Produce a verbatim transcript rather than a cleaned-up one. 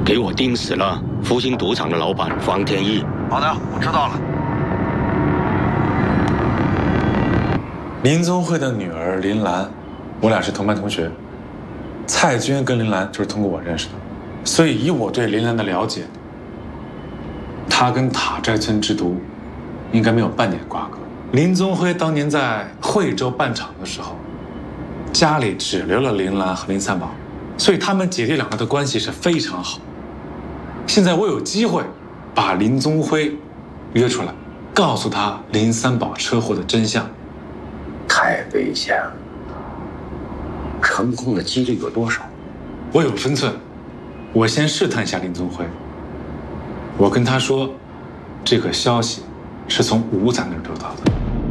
给我盯死了福星赌场的老板方天翼。 好的，我知道了。 林宗辉的女儿林兰，我俩是同班同学。蔡娟跟林兰就是通过我认识的，所以以我对林兰的了解，她跟塔寨村之毒应该没有半点瓜葛。林宗辉当年在惠州办厂的时候，家里只留了林兰和林三宝，所以他们姐弟两个的关系是非常好。现在我有机会把林宗辉约出来，告诉他林三宝车祸的真相。 太危险了，成功的几率有多少？ 我有分寸，我先试探一下林宗辉。我跟他说，这个消息是从吴仔那儿得到的。